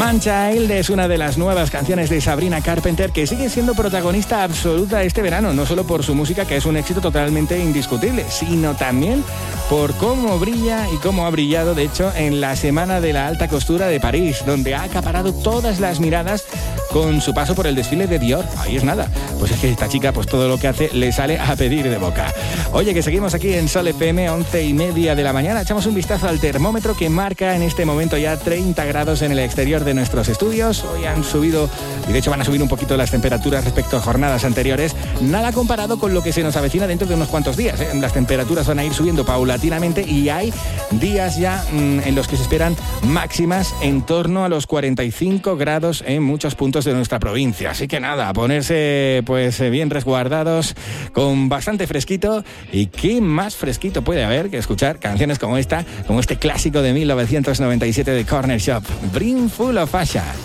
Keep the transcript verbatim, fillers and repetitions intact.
Man Child es una de las nuevas canciones de Sabrina Carpenter que sigue siendo protagonista absoluta este verano, no solo por su música, que es un éxito totalmente indiscutible, sino también por cómo brilla y cómo ha brillado, de hecho, en la Semana de la Alta Costura de París, donde ha acaparado todas las miradas con su paso por el desfile de Dior. Ahí es nada. Pues es que esta chica, pues todo lo que hace le sale a pedir de boca. Oye, que seguimos aquí en Sol F M, once y media de la mañana. Echamos un vistazo al termómetro que marca en este momento ya treinta grados en el exterior de nuestros estudios. Hoy han subido, y de hecho van a subir un poquito las temperaturas respecto a jornadas anteriores. Nada comparado con lo que se nos avecina dentro de unos cuantos días, ¿eh? Las temperaturas van a ir subiendo paulatinamente y hay días ya mmm, en los que se esperan máximas en torno a los cuarenta y cinco grados en muchos puntos de nuestra provincia. Así que nada, a ponerse pues bien resguardados, con bastante fresquito. Y qué más fresquito puede haber que escuchar canciones como esta, como este clásico de mil novecientos noventa y siete de Corner Shop, Brimful of Ashes.